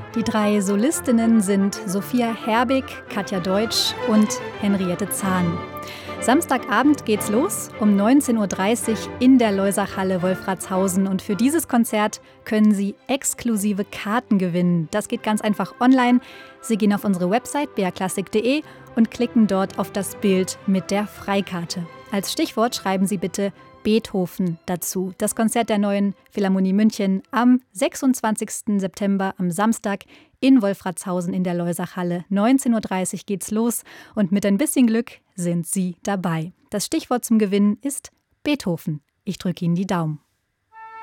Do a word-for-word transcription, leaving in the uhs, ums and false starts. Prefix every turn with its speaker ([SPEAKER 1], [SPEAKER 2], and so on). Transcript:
[SPEAKER 1] Die drei Solistinnen sind Sophia Herbig, Katja Deutsch und Henriette Zahn. Samstagabend geht's los um neunzehn Uhr dreißig in der Loisach-Halle Wolfratshausen. Und für dieses Konzert können Sie exklusive Karten gewinnen. Das geht ganz einfach online. Sie gehen auf unsere Website b r klassik punkt d e und klicken dort auf das Bild mit der Freikarte. Als Stichwort schreiben Sie bitte Beethoven dazu. Das Konzert der Neuen Philharmonie München am sechsundzwanzigsten September, am Samstag in Wolfratshausen in der Loisach-Halle. neunzehn Uhr dreißig geht's los und mit ein bisschen Glück sind Sie dabei. Das Stichwort zum Gewinn ist Beethoven. Ich drücke Ihnen die Daumen.